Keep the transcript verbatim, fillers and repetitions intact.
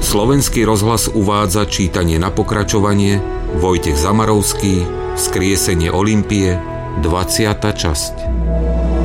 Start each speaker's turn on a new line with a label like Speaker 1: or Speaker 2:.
Speaker 1: Slovenský rozhlas uvádza čítanie na pokračovanie Vojtech Zamarovský, Vzkriesenie Olympie, dvadsiata časť.